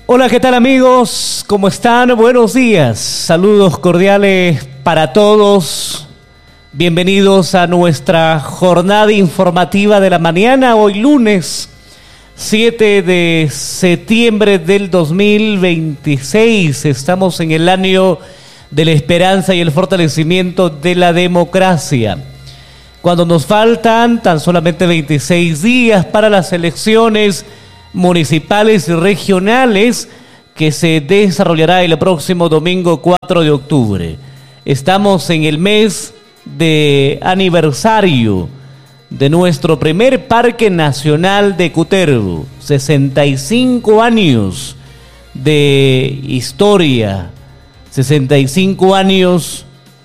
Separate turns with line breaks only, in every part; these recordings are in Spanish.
Hola, ¿qué tal amigos? ¿Cómo están? Buenos días. Saludos cordiales para todos. Bienvenidos a nuestra jornada informativa de la mañana, hoy lunes 7 de septiembre del 2026. Estamos en el año de la esperanza y el fortalecimiento de la democracia. Cuando nos faltan tan solamente 26 días para las elecciones municipales y regionales que se desarrollará el próximo domingo 4 de octubre. Estamos en el mes de aniversario de nuestro primer Parque Nacional de Cutervo. 65 años de historia, 65 años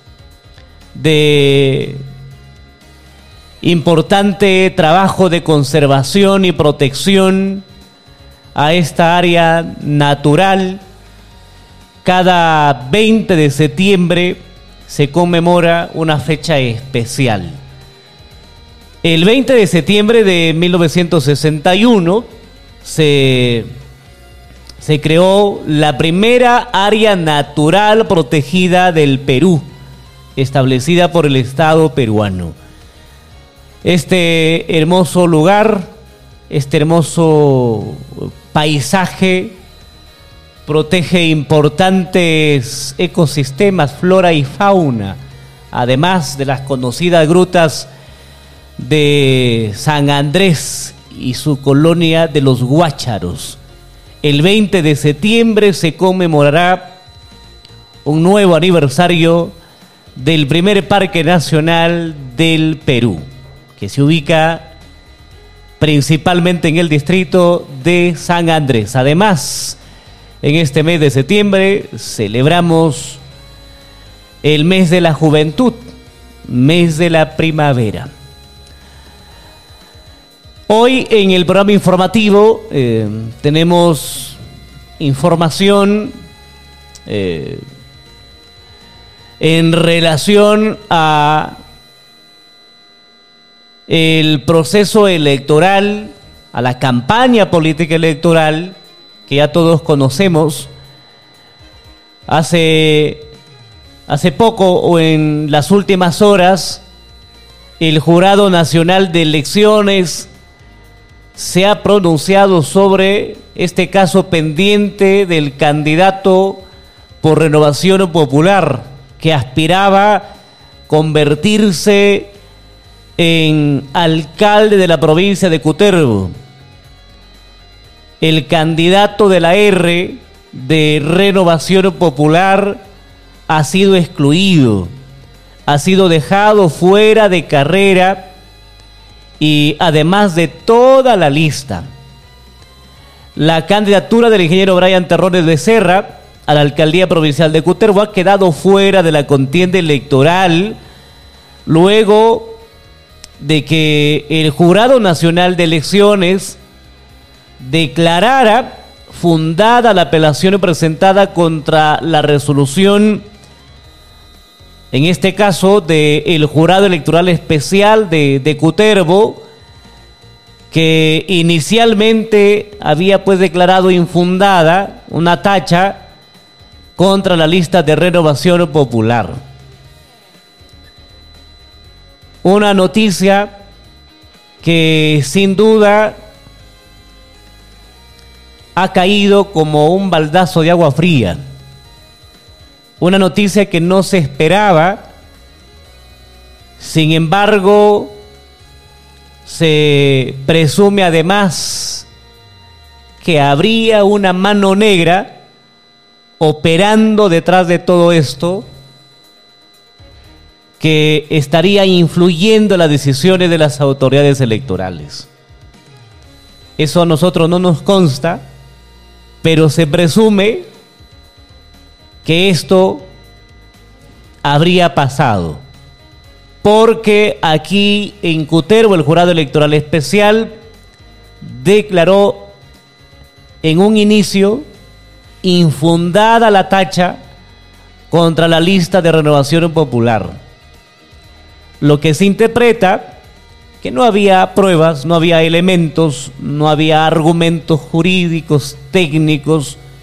de importante trabajo de conservación y protección a esta área natural. Cada 20 de septiembre se conmemora una fecha especial. El 20 de septiembre de 1961 se creó la primera área natural protegida del Perú, establecida por el Estado peruano. Este hermoso lugar, este hermoso paisaje, protege importantes ecosistemas, flora y fauna, además de las conocidas grutas de San Andrés y su colonia de los Guácharos. El 20 de septiembre se conmemorará un nuevo aniversario del primer Parque Nacional del Perú, que se ubica principalmente en el distrito de San Andrés. Además, en este mes de septiembre celebramos el mes de la juventud, mes de la primavera. Hoy en el programa informativo tenemos información en relación a el proceso electoral, a la campaña política electoral que ya todos conocemos. Hace poco o en las últimas horas, el Jurado Nacional de Elecciones se ha pronunciado sobre este caso pendiente del candidato por Renovación Popular que aspiraba a convertirse en alcalde de la provincia de Cutervo. El candidato de la R de Renovación Popular ha sido excluido, ha sido dejado fuera de carrera y además de toda la lista. La candidatura del ingeniero Brian Terrones Becerra a la alcaldía provincial de Cutervo ha quedado fuera de la contienda electoral luego de que el Jurado Nacional de Elecciones declarara fundada la apelación presentada contra la resolución, en este caso del Jurado Electoral Especial de Cutervo, que inicialmente había pues declarado infundada una tacha contra la lista de Renovación Popular. Una noticia que sin duda ha caído como un baldazo de agua fría. Una noticia que no se esperaba. Sin embargo, se presume además que habría una mano negra operando detrás de todo esto, que estaría influyendo en las decisiones de las autoridades electorales. Eso a nosotros no nos consta, pero se presume que esto habría pasado, porque aquí en Cutervo el Jurado Electoral Especial declaró en un inicio infundada la tacha contra la lista de Renovación Popular. Lo que se interpreta que no había pruebas, no había elementos, no había argumentos jurídicos, técnicos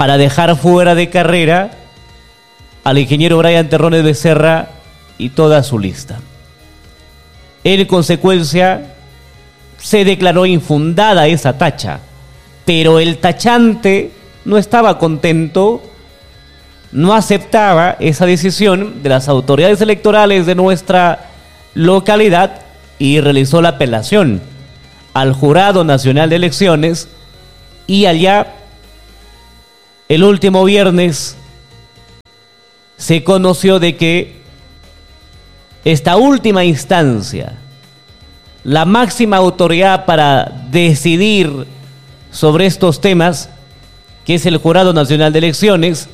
para dejar fuera de carrera al ingeniero Brian Terrones Becerra y toda su lista. En consecuencia, se declaró infundada esa tacha, pero el tachante no estaba contento, no aceptaba esa decisión de las autoridades electorales de nuestra localidad y realizó la apelación al Jurado Nacional de Elecciones, y allá el último viernes se conoció de que esta última instancia, la máxima autoridad para decidir sobre estos temas, que es el Jurado Nacional de Elecciones,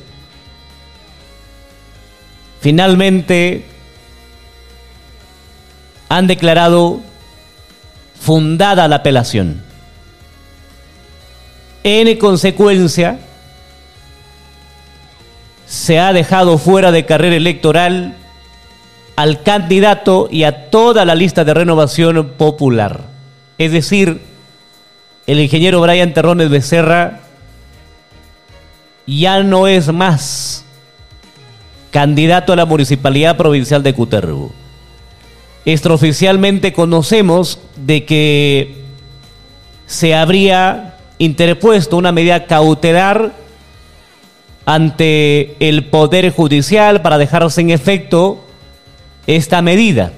finalmente han declarado fundada la apelación. En consecuencia, se ha dejado fuera de carrera electoral al candidato y a toda la lista de Renovación Popular. Es decir, el ingeniero Brian Terrones Becerra ya no es más candidato a la Municipalidad Provincial de Cutervo. Extraoficialmente conocemos de que se habría interpuesto una medida cautelar ante el Poder Judicial para dejar sin efecto esta medida.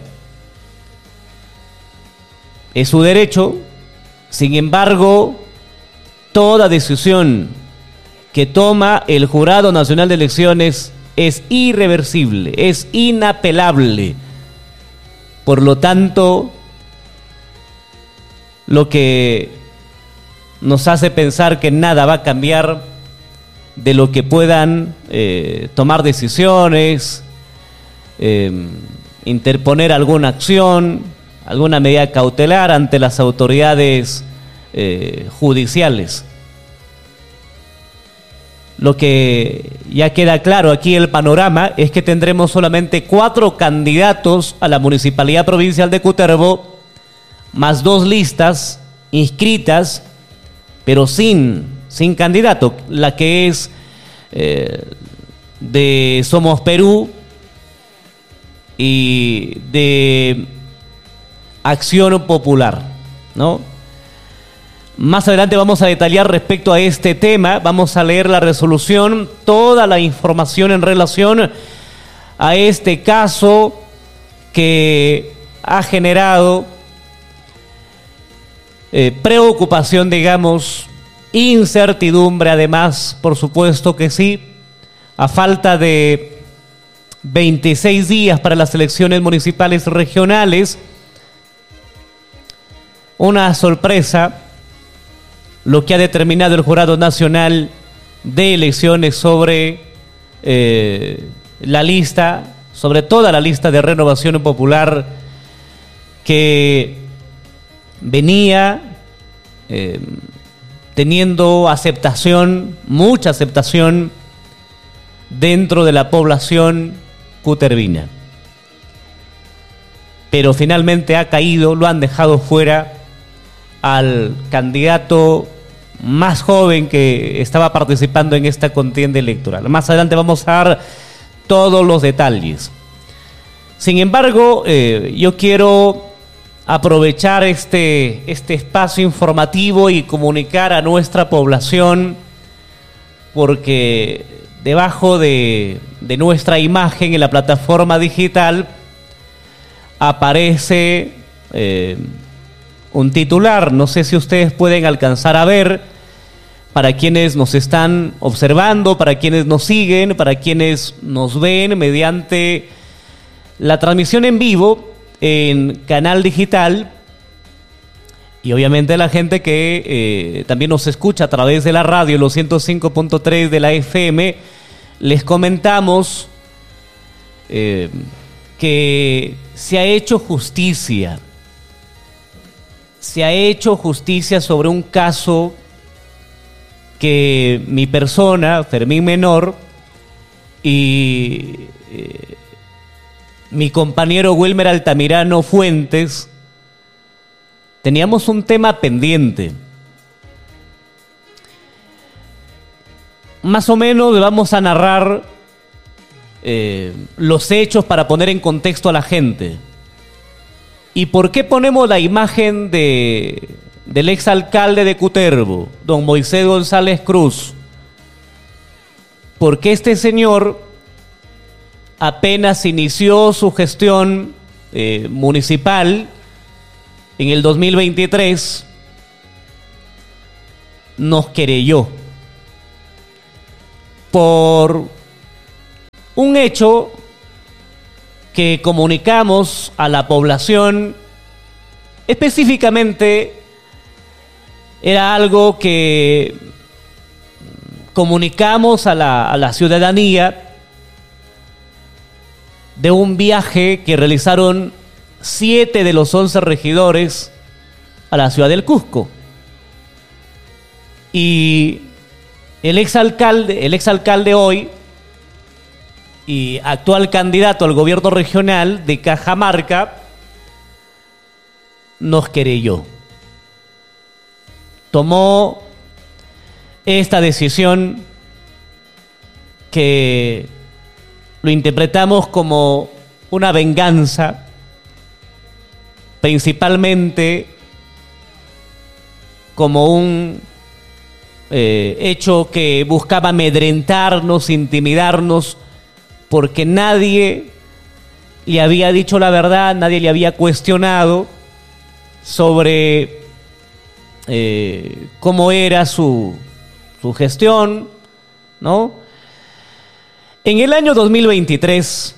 Es su derecho. Sin embargo, toda decisión que toma el Jurado Nacional de Elecciones es irreversible, es inapelable. Por lo tanto, lo que nos hace pensar que nada va a cambiar de lo que puedan tomar decisiones, interponer alguna acción, alguna medida cautelar ante las autoridades judiciales. Lo que ya queda claro aquí el panorama es que tendremos solamente 4 candidatos a la Municipalidad Provincial de Cutervo, más 2 listas inscritas, pero sin candidato, la que es de Somos Perú y de Acción Popular, ¿no? Más adelante vamos a detallar respecto a este tema, vamos a leer la resolución, toda la información en relación a este caso que ha generado preocupación, digamos, incertidumbre, además, por supuesto que sí, a falta de 26 días para las elecciones municipales regionales. Una sorpresa lo que ha determinado el Jurado Nacional de Elecciones sobre la lista, sobre toda la lista de Renovación Popular que venía teniendo aceptación, mucha aceptación dentro de la población cutervina. Pero finalmente ha caído, lo han dejado fuera al candidato más joven que estaba participando en esta contienda electoral. Más adelante vamos a dar todos los detalles. Sin embargo, yo quiero aprovechar este espacio informativo y comunicar a nuestra población, porque debajo de nuestra imagen en la plataforma digital aparece un titular. No sé si ustedes pueden alcanzar a ver, para quienes nos están observando, para quienes nos siguen, para quienes nos ven mediante la transmisión en vivo en canal digital, y obviamente la gente que también nos escucha a través de la radio, los 105.3 de la FM. Les comentamos que se ha hecho justicia. Se ha hecho justicia sobre un caso que mi persona, Fermín Menor, y mi compañero Wilmer Altamirano Fuentes, teníamos un tema pendiente. más o menos vamos a narrar los hechos para poner en contexto a la gente. ¿Y por qué ponemos la imagen del exalcalde de Cutervo, don Moisés González Cruz? Porque este señor apenas inició su gestión municipal en el 2023, nos querelló por un hecho que comunicamos a la población. Específicamente era algo que comunicamos a la ciudadanía de un viaje que realizaron 7 de los 11 regidores a la ciudad del Cusco. Y el exalcalde hoy y actual candidato al gobierno regional de Cajamarca nos querelló. Tomó esta decisión que lo interpretamos como una venganza, principalmente como un hecho que buscaba amedrentarnos, intimidarnos, porque nadie le había dicho la verdad, nadie le había cuestionado sobre cómo era su gestión, ¿no? En el año 2023,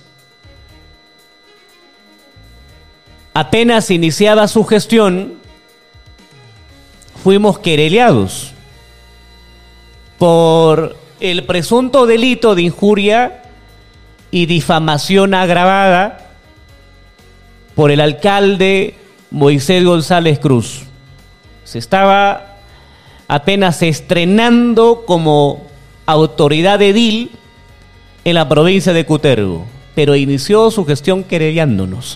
apenas iniciaba su gestión, fuimos querelados por el presunto delito de injuria y difamación agravada por el alcalde Moisés González Cruz. Se estaba apenas estrenando como autoridad edil en la provincia de Cutervo, pero inició su gestión querellándonos.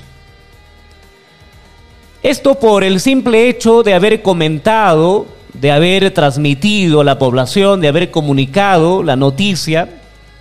Esto por el simple hecho de haber comentado, de haber transmitido a la población, de haber comunicado la noticia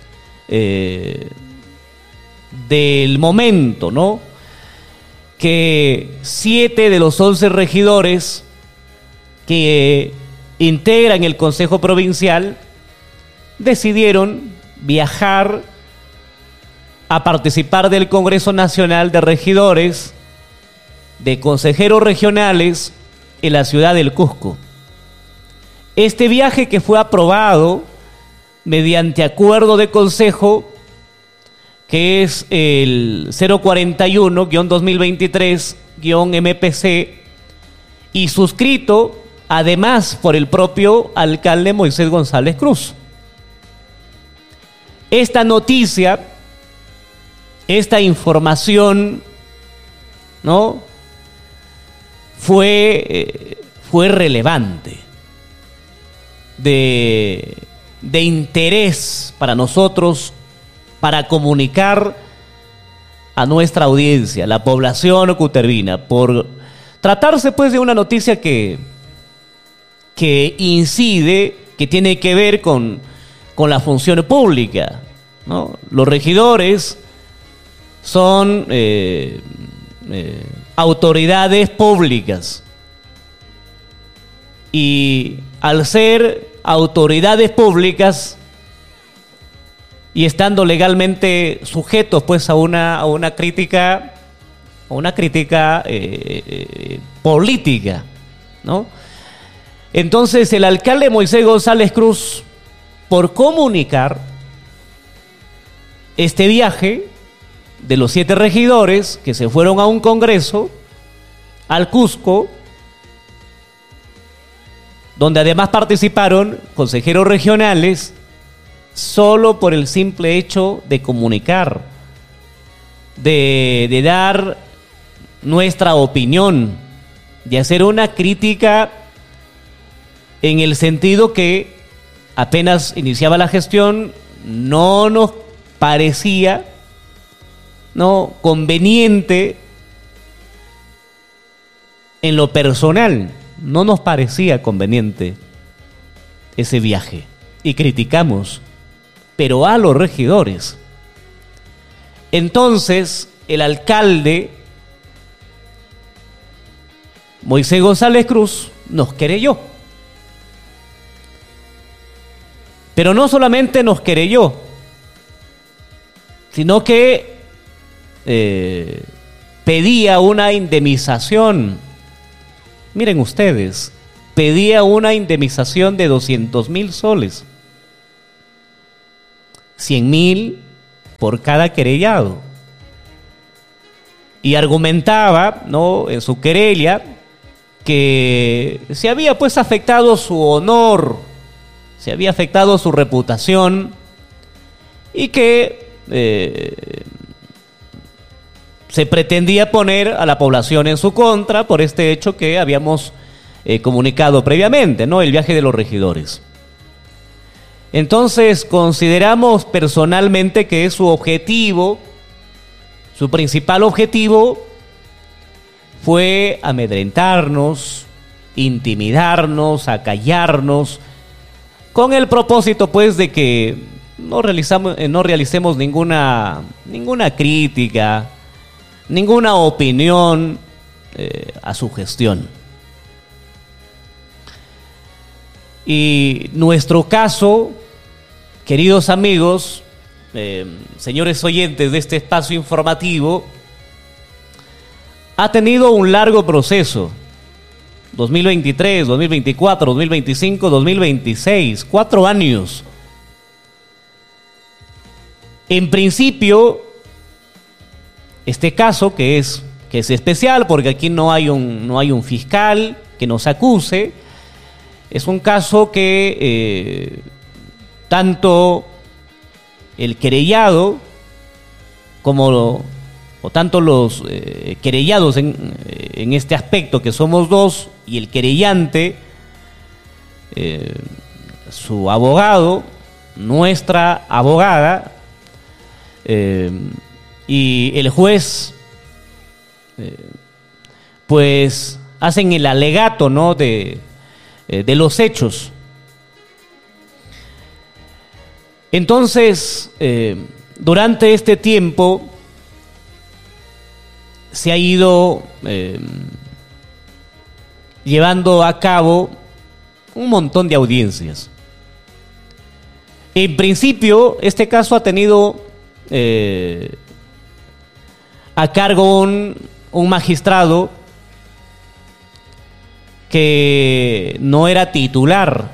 del momento, ¿no? Que 7 de los 11 regidores que integran el Consejo Provincial decidieron viajar a participar del Congreso Nacional de Regidores, de consejeros regionales en la ciudad del Cusco. Este viaje, que fue aprobado mediante acuerdo de consejo, que es el 041-2023-MPC, y suscrito además por el propio alcalde Moisés González Cruz. Esta noticia, esta información, ¿no?, fue relevante, de interés para nosotros, para comunicar a nuestra audiencia, la población cutervina, por tratarse pues de una noticia que incide, que tiene que ver con la función pública, ¿no? Los regidores son autoridades públicas, y al ser autoridades públicas y estando legalmente sujetos pues a una crítica política, ¿no? Entonces el alcalde Moisés González Cruz, por comunicar este viaje de los 7 regidores que se fueron a un congreso al Cusco, donde además participaron consejeros regionales, solo por el simple hecho de comunicar, de dar nuestra opinión, de hacer una crítica en el sentido que apenas iniciaba la gestión, no nos parecía, ¿no?, conveniente en lo personal, no nos parecía conveniente ese viaje. y criticamos, pero a los regidores. Entonces, el alcalde Moisés González Cruz nos querelló. Pero no solamente nos querelló, sino que pedía una indemnización. Miren ustedes, pedía una indemnización de 200,000 soles. 100,000 por cada querellado. Y argumentaba, ¿no?, en su querella que se había pues afectado su honor, se había afectado su reputación y que se pretendía poner a la población en su contra por este hecho que habíamos comunicado previamente, ¿no?, el viaje de los regidores. Entonces consideramos personalmente que su objetivo, su principal objetivo, fue amedrentarnos, intimidarnos, acallarnos, con el propósito pues de que no realicemos ninguna crítica, ninguna opinión a su gestión. Y nuestro caso, queridos amigos, señores oyentes de este espacio informativo, ha tenido un largo proceso. 2023, 2024, 2025, 2026, 4 años. En principio, este caso que es especial porque aquí no hay un fiscal que nos acuse, es un caso que tanto el querellado como tanto los querellados en este aspecto, que somos dos, y el querellante, su abogado, nuestra abogada, y el juez, pues hacen el alegato, ¿no?, de los hechos. Entonces, durante este tiempo se ha ido llevando a cabo un montón de audiencias. En principio, este caso ha tenido a cargo un magistrado que no era titular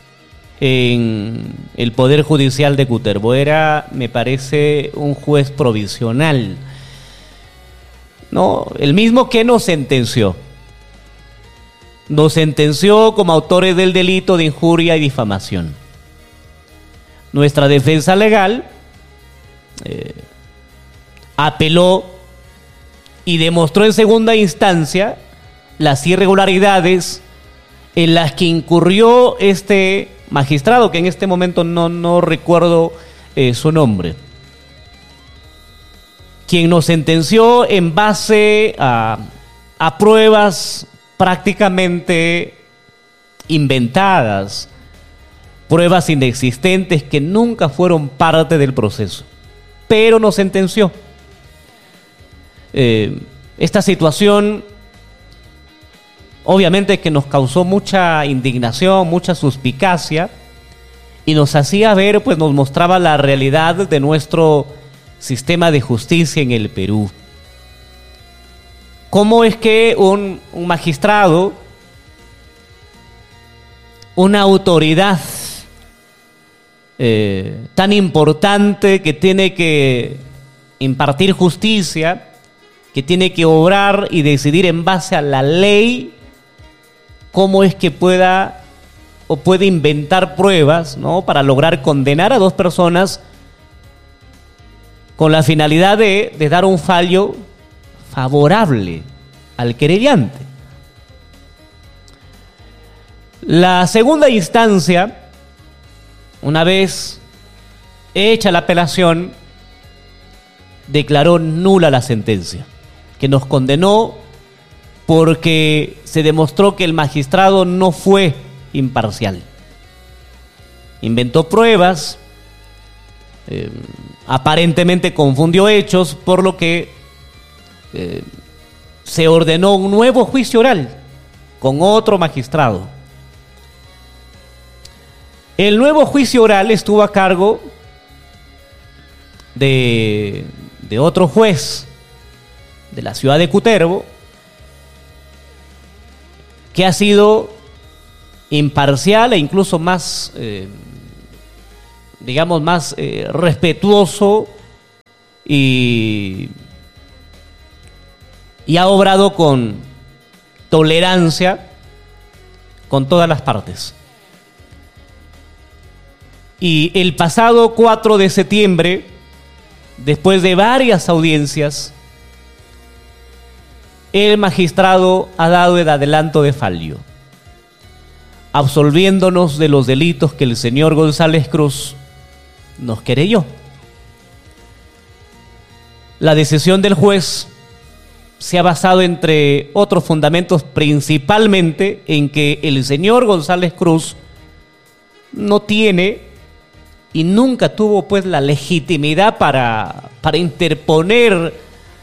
en el Poder Judicial de Cutervo, era, me parece, un juez provisional, ¿no? El mismo que nos sentenció como autores del delito de injuria y difamación. Nuestra defensa legal apeló y demostró en segunda instancia las irregularidades en las que incurrió este magistrado, que en este momento no recuerdo su nombre, quien nos sentenció en base a pruebas prácticamente inventadas, pruebas inexistentes que nunca fueron parte del proceso, pero nos sentenció. Esta situación obviamente que nos causó mucha indignación, mucha suspicacia, y nos hacía ver, pues nos mostraba la realidad de nuestro sistema de justicia en el Perú. ¿Cómo es que un magistrado, una autoridad tan importante que tiene que impartir justicia, que tiene que obrar y decidir en base a la ley, cómo es que puede inventar pruebas, ¿no?, para lograr condenar a dos personas con la finalidad de dar un fallo favorable al querellante? La segunda instancia, una vez hecha la apelación, declaró nula la sentencia, que nos condenó porque se demostró que el magistrado no fue imparcial. inventó pruebas, aparentemente confundió hechos, por lo que se ordenó un nuevo juicio oral con otro magistrado. El nuevo juicio oral estuvo a cargo de otro juez de la ciudad de Cutervo, que ha sido imparcial e incluso más, más respetuoso y ha obrado con tolerancia con todas las partes. Y el pasado 4 de septiembre, después de varias audiencias, el magistrado ha dado el adelanto de fallo, absolviéndonos de los delitos que el señor González Cruz nos querelló. La decisión del juez se ha basado, entre otros fundamentos, principalmente en que el señor González Cruz no tiene y nunca tuvo pues la legitimidad para interponer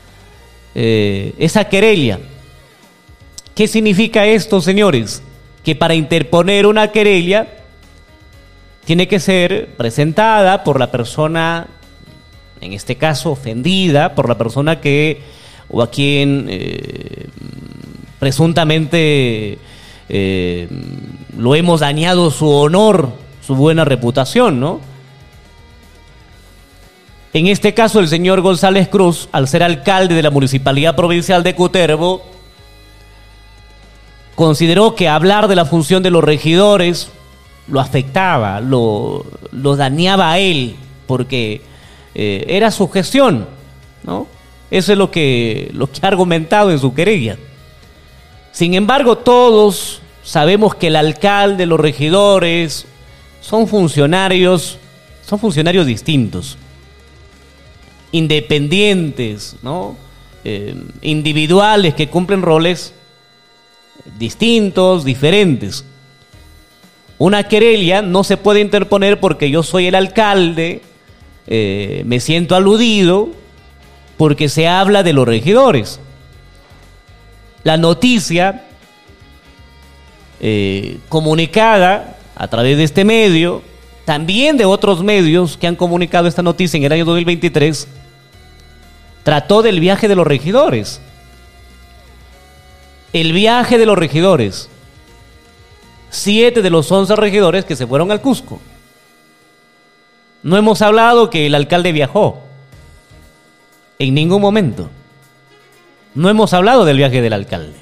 esa querella. ¿Qué significa esto, señores? Que para interponer una querella tiene que ser presentada por la persona, en este caso ofendida, por la persona que o a quien presuntamente lo hemos dañado su honor, su buena reputación, ¿no? En este caso, el señor González Cruz, al ser alcalde de la Municipalidad Provincial de Cutervo, consideró que hablar de la función de los regidores lo afectaba, lo dañaba a él, porque era su gestión, ¿no? Eso es lo que ha argumentado en su querella. Sin embargo, todos sabemos que el alcalde, los regidores, son funcionarios distintos, independientes, ¿no? Individuales que cumplen roles distintos, diferentes. Una querella no se puede interponer porque yo soy el alcalde, me siento aludido, porque se habla de los regidores. La noticia comunicada a través de este medio, también de otros medios que han comunicado esta noticia en el año 2023, trató del viaje de los regidores. El viaje de los regidores. 7 de los 11 regidores que se fueron al Cusco. No hemos hablado que el alcalde viajó. En ningún momento. No hemos hablado del viaje del alcalde.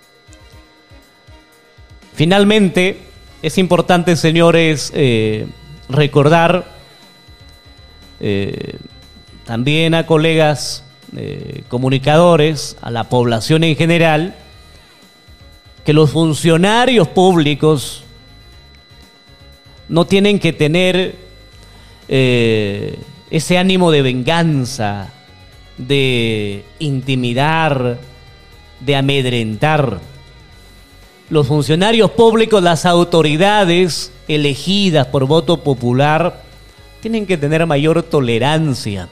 Finalmente, es importante, señores, recordar también a colegas comunicadores, a la población en general, que los funcionarios públicos no tienen que tener ese ánimo de venganza, de intimidar, de amedrentar. Los funcionarios públicos, las autoridades elegidas por voto popular, tienen que tener mayor tolerancia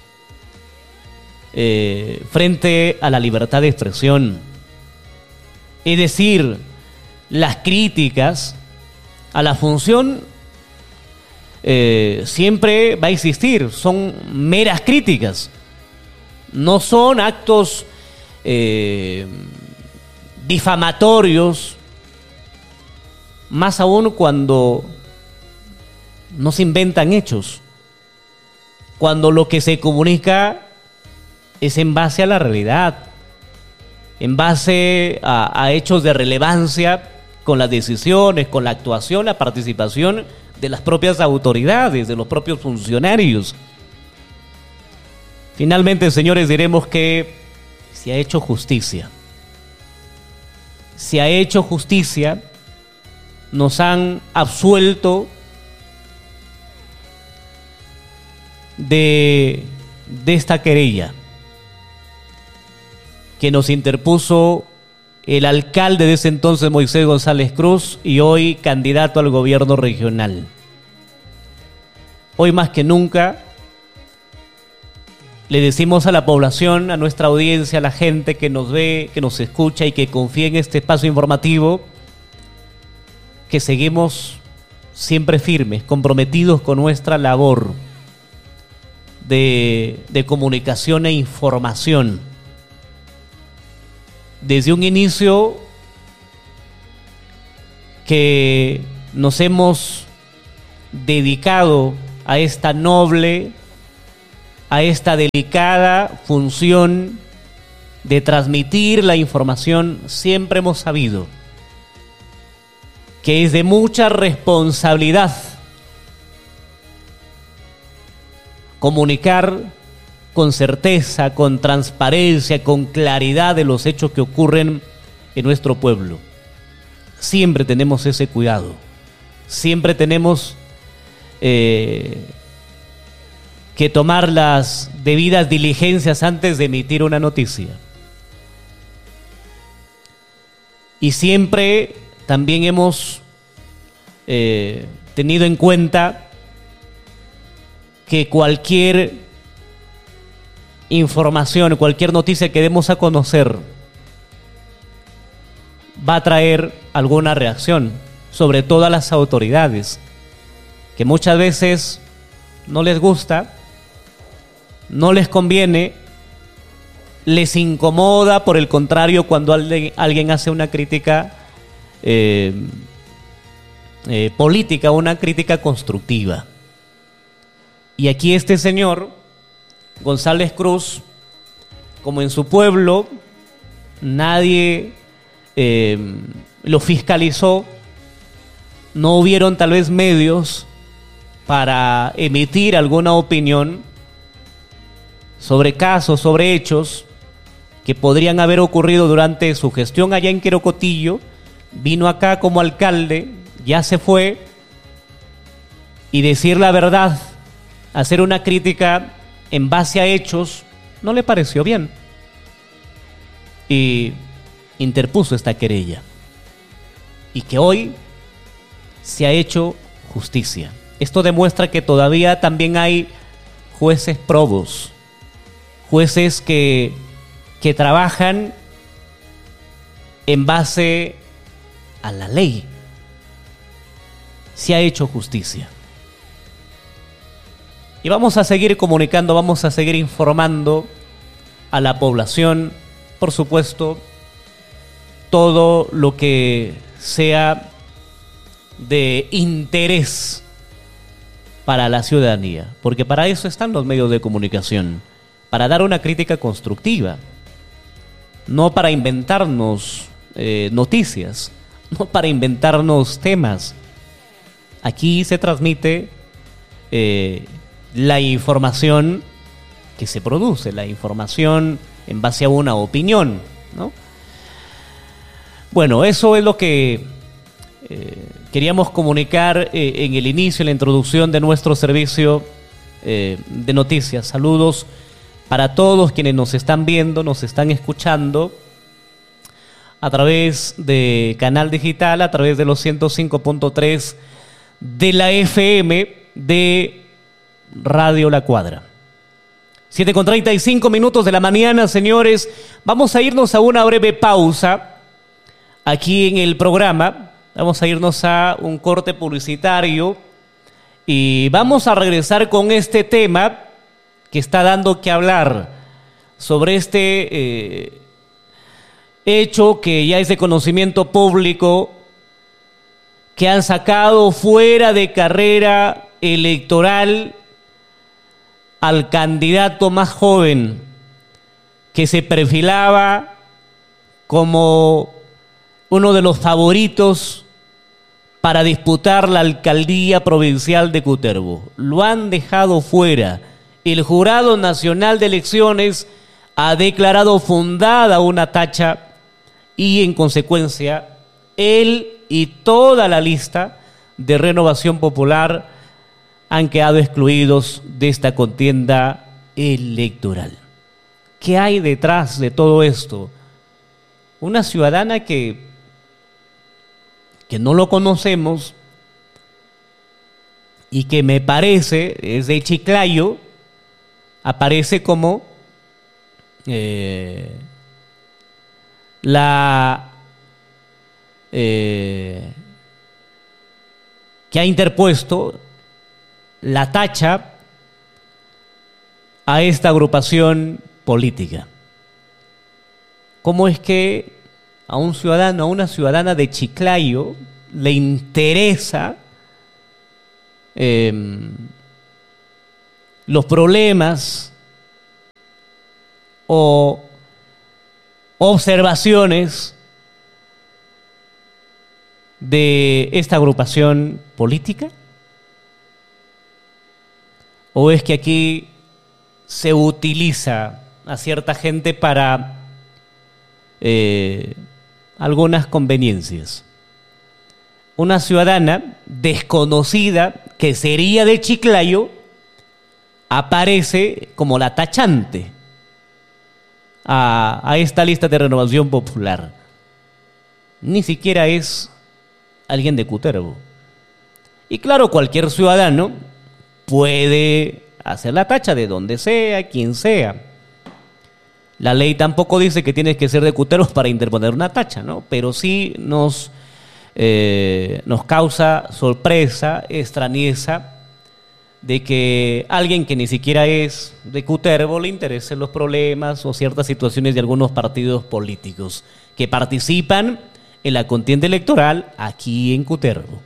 frente a la libertad de expresión. Es decir, las críticas a la función siempre va a existir, son meras críticas, no son actos difamatorios, más aún cuando no se inventan hechos, cuando lo que se comunica es en base a la realidad, en base a hechos de relevancia, con las decisiones, con la actuación, la participación de las propias autoridades, de los propios funcionarios. Finalmente, señores, diremos que se ha hecho justicia. Se ha hecho justicia, nos han absuelto de esta querella que nos interpuso el alcalde de ese entonces, Moisés González Cruz, y hoy candidato al gobierno regional. Hoy más que nunca le decimos a la población, a nuestra audiencia, a la gente que nos ve, que nos escucha y que confía en este espacio informativo, que seguimos siempre firmes, comprometidos con nuestra labor de comunicación e información. Desde un inicio que nos hemos dedicado a esta noble, a esta delicada función de transmitir la información, siempre hemos sabido que es de mucha responsabilidad comunicar con certeza, con transparencia, con claridad de los hechos que ocurren en nuestro pueblo. Siempre tenemos ese cuidado, siempre tenemos que tomar las debidas diligencias antes de emitir una noticia. Y siempre también hemos tenido en cuenta que cualquier información, cualquier noticia que demos a conocer va a traer alguna reacción, sobre todo a las autoridades, que muchas veces no les gusta, no les conviene, les incomoda. Por el contrario, cuando alguien hace una crítica política, una crítica constructiva. Y aquí este señor González Cruz, como en su pueblo nadie lo fiscalizó, no hubieron tal vez medios para emitir alguna opinión sobre casos, sobre hechos que podrían haber ocurrido durante su gestión allá en Querocotillo. Vino acá como alcalde, ya se fue, y decir la verdad, hacer una crítica en base a hechos, no le pareció bien y interpuso esta querella, y que hoy se ha hecho justicia. Esto demuestra que todavía también hay jueces probos, jueces que trabajan en base a la ley. Se ha hecho justicia. Y vamos a seguir comunicando, vamos a seguir informando a la población, por supuesto, todo lo que sea de interés para la ciudadanía, porque para eso están los medios de comunicación, para dar una crítica constructiva, no para inventarnos noticias, no para inventarnos temas. Aquí se transmite la información que se produce, la información en base a una opinión, ¿no? Bueno, eso es lo que queríamos comunicar en el inicio, en la introducción de nuestro servicio de noticias. Saludos para todos quienes nos están viendo, nos están escuchando a través de Canal Digital, a través de los 105.3 de la FM de Radio La Cuadra. 7:35 de la mañana, señores. Vamos a irnos a una breve pausa aquí en el programa. Vamos a irnos a un corte publicitario y vamos a regresar con este tema que está dando que hablar, sobre este hecho que ya es de conocimiento público, que han sacado fuera de carrera electoral al candidato más joven que se perfilaba como uno de los favoritos para disputar la alcaldía provincial de Cutervo. Lo han dejado fuera. El Jurado Nacional de Elecciones ha declarado fundada una tacha y, en consecuencia, él y toda la lista de Renovación Popular han quedado excluidos de esta contienda electoral. ¿Qué hay detrás de todo esto? Una ciudadana que no lo conocemos, y que me parece es de Chiclayo, aparece como que ha interpuesto la tacha a esta agrupación política. ¿Cómo es que a un ciudadano, a una ciudadana de Chiclayo le interesa los problemas o observaciones de esta agrupación política? ¿O es que aquí se utiliza a cierta gente para algunas conveniencias? Una ciudadana desconocida que sería de Chiclayo aparece como la tachante a esta lista de Renovación Popular. Ni siquiera es alguien de Cutervo. Y claro, cualquier ciudadano puede hacer la tacha de donde sea, quien sea. La ley tampoco dice que tienes que ser de Cutervo para interponer una tacha, ¿no? Pero sí nos causa sorpresa, extrañeza, de que alguien que ni siquiera es de Cutervo le interesen los problemas o ciertas situaciones de algunos partidos políticos que participan en la contienda electoral aquí en Cutervo.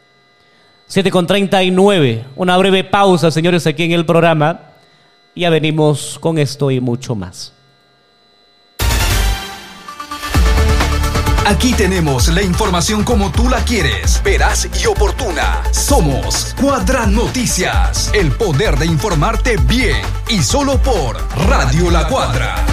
7:39, una breve pausa, señores, aquí en el programa. Ya venimos con esto y mucho más.
Aquí tenemos la información como tú la quieres, veraz y oportuna. Somos Cuadra Noticias, el poder de informarte bien y solo por Radio La Cuadra.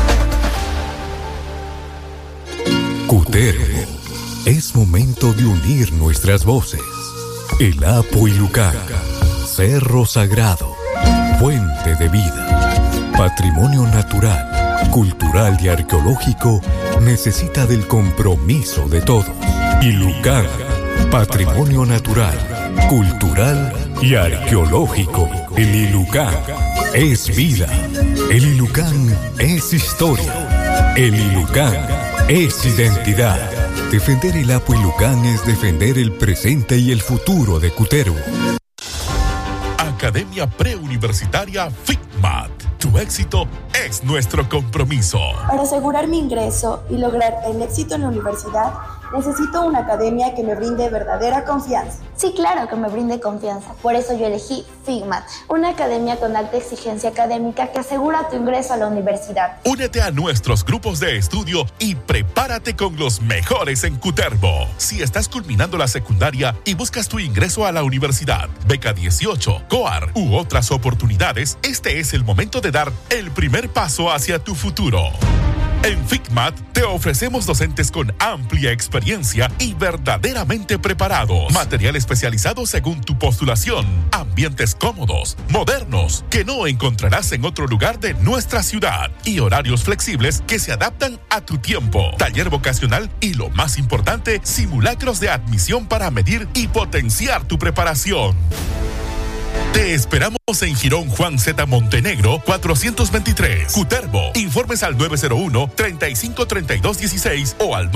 Cutervo, es momento de unir nuestras voces. El Apu Illucán, cerro sagrado, fuente de vida, patrimonio natural, cultural y arqueológico, necesita del compromiso de todos. Illucán, patrimonio natural, cultural y arqueológico. El Illucán es vida. El Illucán es historia. El Illucán es identidad. Defender el Apu Illucán es defender el presente y el futuro de Cutervo.
Academia Preuniversitaria FICMAT. Tu éxito es nuestro compromiso.
Para asegurar mi ingreso y lograr el éxito en la universidad, necesito una academia que me brinde verdadera confianza.
Sí, claro que me brinde confianza. Por eso yo elegí FICMAT, una academia con alta exigencia académica que asegura tu ingreso a la universidad.
Únete a nuestros grupos de estudio y prepárate con los mejores en Cutervo. Si estás culminando la secundaria y buscas tu ingreso a la universidad, beca 18, COAR u otras oportunidades, este es el momento de dar el primer paso hacia tu futuro. En FICMAT te ofrecemos docentes con amplia experiencia y verdaderamente preparados. Material especializado según tu postulación. Ambientes cómodos, modernos, que no encontrarás en otro lugar de nuestra ciudad. Y horarios flexibles que se adaptan a tu tiempo. Taller vocacional y, lo más importante, simulacros de admisión para medir y potenciar tu preparación. Te esperamos en Girón Juan Z. Montenegro, 423, Cutervo. Informes al 901-353216 o al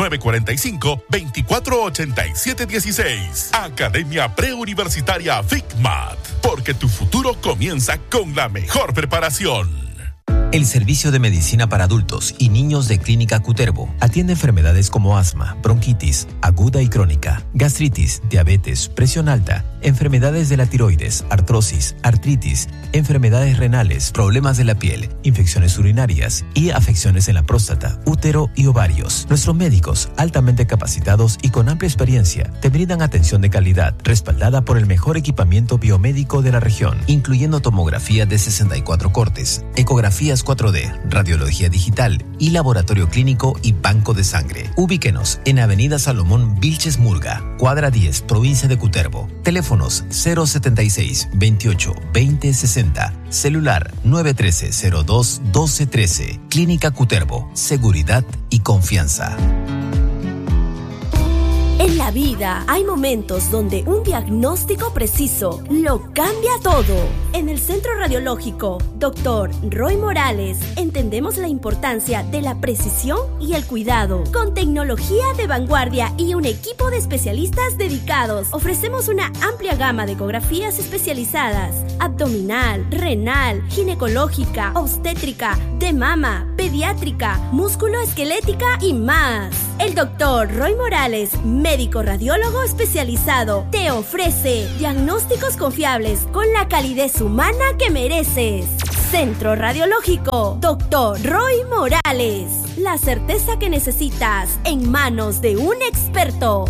945-248716. Academia Preuniversitaria FICMAT, porque tu futuro comienza con la mejor preparación.
El Servicio de Medicina para Adultos y Niños de Clínica Cutervo atiende enfermedades como asma, bronquitis, aguda y crónica, gastritis, diabetes, presión alta, enfermedades de la tiroides, artrosis, artritis, enfermedades renales, problemas de la piel, infecciones urinarias y afecciones en la próstata, útero y ovarios. Nuestros médicos, altamente capacitados y con amplia experiencia, te brindan atención de calidad, respaldada por el mejor equipamiento biomédico de la región, incluyendo tomografía de 64 cortes, ecografías 4D, radiología digital y laboratorio clínico y banco de sangre. Ubíquenos en Avenida Salomón Vilches Murga, Cuadra 10, provincia de Cutervo. Teléfonos 076 28 20 60, celular 913 02 12 13. Clínica Cutervo, seguridad y confianza.
En la vida hay momentos donde un diagnóstico preciso lo cambia todo. En el Centro Radiológico Dr. Roy Morales entendemos la importancia de la precisión y el cuidado. Con tecnología de vanguardia y un equipo de especialistas dedicados, ofrecemos una amplia gama de ecografías especializadas: abdominal, renal, ginecológica, obstétrica, de mama, pediátrica, musculoesquelética y más. El Dr. Roy Morales, médico radiólogo especializado, te ofrece diagnósticos confiables con la calidez humana que mereces. Centro Radiológico Dr. Roy Morales. La certeza que necesitas en manos de un experto.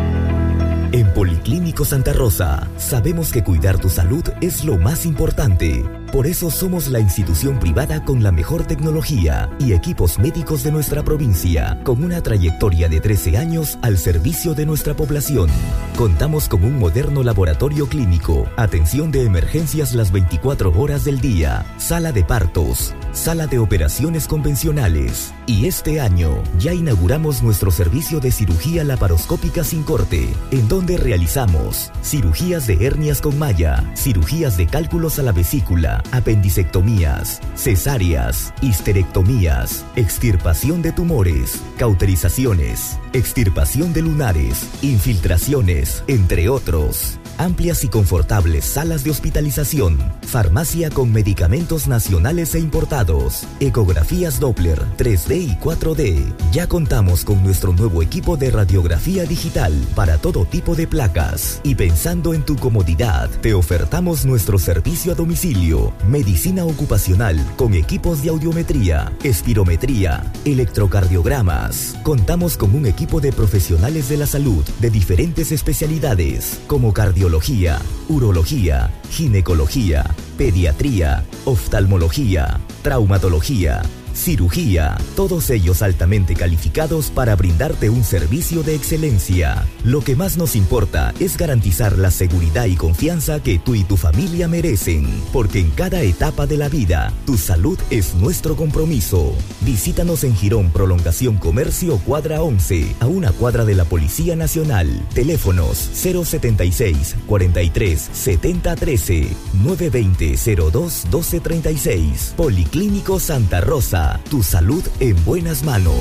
En Policlínico Santa Rosa, sabemos que cuidar tu salud es lo más importante. Por eso somos la institución privada con la mejor tecnología y equipos médicos de nuestra provincia, con una trayectoria de 13 años al servicio de nuestra población. Contamos con un moderno laboratorio clínico, atención de emergencias las 24 horas del día, sala de partos, sala de operaciones convencionales. Y este año ya inauguramos nuestro servicio de cirugía laparoscópica sin corte, en donde realizamos cirugías de hernias con malla, cirugías de cálculos a la vesícula, apendicectomías, cesáreas, histerectomías, extirpación de tumores, cauterizaciones, extirpación de lunares, infiltraciones, entre otros. Amplias y confortables salas de hospitalización, farmacia con medicamentos nacionales e importados, ecografías Doppler, 3D y 4D. Ya contamos con nuestro nuevo equipo de radiografía digital para todo tipo de placas. Y pensando en tu comodidad, te ofertamos nuestro servicio a domicilio, medicina ocupacional con equipos de audiometría, espirometría, electrocardiogramas. Contamos con un equipo de profesionales de la salud de diferentes especialidades como cardiología, urología, ginecología, pediatría, oftalmología, traumatología, cirugía, todos ellos altamente calificados para brindarte un servicio de excelencia. Lo que más nos importa es garantizar la seguridad y confianza que tú y tu familia merecen, porque en cada etapa de la vida, tu salud es nuestro compromiso. Visítanos en Girón Prolongación Comercio Cuadra 11, a una cuadra de la Policía Nacional. Teléfonos 076 43 70 13, 920 02 12 36. Policlínico Santa Rosa. Tu salud en buenas manos.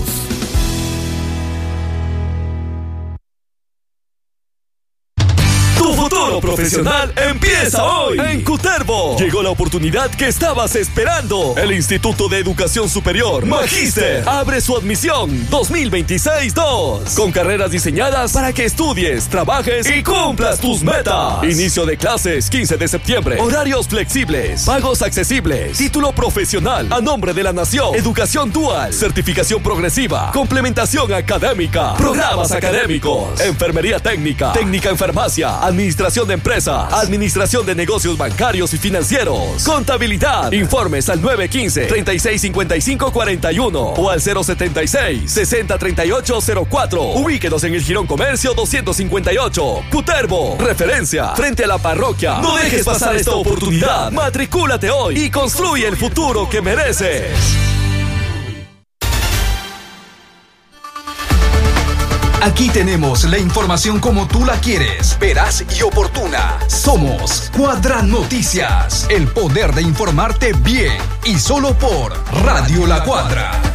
Tu futuro profesional empieza hoy en Cutervo. Llegó la oportunidad que estabas esperando. El Instituto de Educación Superior Magíster abre su admisión 2026-2 con carreras diseñadas para que estudies, trabajes y cumplas tus metas. Inicio de clases 15 de septiembre. Horarios flexibles, pagos accesibles, título profesional a nombre de la nación, educación dual, certificación progresiva, complementación académica, programas académicos, enfermería técnica, técnica en farmacia, administración de empresas, administración de negocios bancarios y financieros, contabilidad. Informes al 915-3655-41 o al 076-603804. Ubíquenos en el Girón Comercio 258. Cutervo, referencia frente a la parroquia. No dejes pasar esta oportunidad. Matricúlate hoy y construye el futuro que mereces.
Aquí tenemos la información como tú la quieres, veraz y oportuna. Somos Cuadra Noticias, el poder de informarte bien y solo por Radio La Cuadra.